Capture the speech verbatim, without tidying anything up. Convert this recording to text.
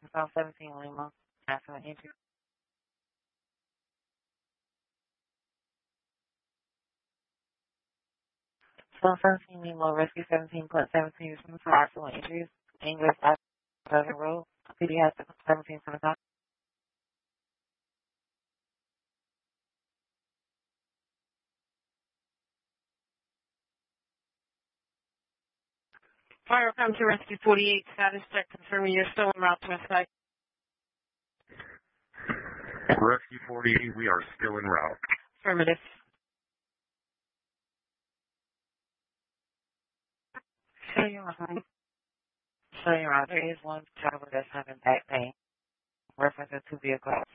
South seventeen Lima. Accident injury. South seventeen Lima, Rescue seventeen point seventeen for accident injuries. English Pleasant Road. P D has seventeen twenty-five. Fire come to Rescue forty-eight. Status check confirming you're still en route to a site. Rescue forty-eight, we are still en route. Affirmative. Show you around. Show you around. There is one traveler that's having back pain. Reference to two vehicles.